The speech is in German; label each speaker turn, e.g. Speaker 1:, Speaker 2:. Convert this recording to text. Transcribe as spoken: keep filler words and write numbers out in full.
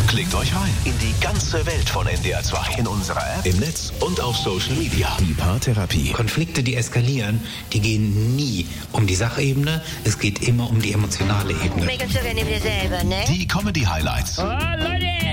Speaker 1: Klickt euch rein in die ganze Welt von N D R zwei. In unserer App, im Netz und auf Social Media. Die Paartherapie.
Speaker 2: Konflikte, die eskalieren, die gehen nie um die Sachebene. Es geht immer um die emotionale Ebene.
Speaker 3: Merkst du, wenn ihr selber, ne?
Speaker 1: Die Comedy-Highlights.
Speaker 4: Oh, Leute!